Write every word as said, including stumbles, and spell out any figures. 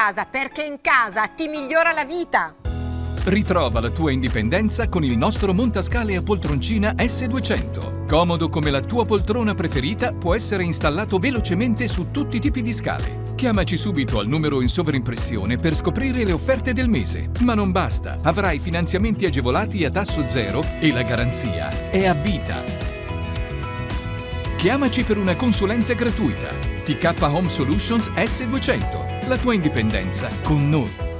casa, perché in casa ti migliora la vita. Ritrova la tua indipendenza con il nostro montascale a poltroncina S duecento. Comodo come la tua poltrona preferita, può essere installato velocemente su tutti i tipi di scale. Chiamaci subito al numero in sovrimpressione per scoprire le offerte del mese. Ma non basta, avrai finanziamenti agevolati a tasso zero e la garanzia è a vita. Chiamaci per una consulenza gratuita. T K Home Solutions S duecento. La tua indipendenza con noi.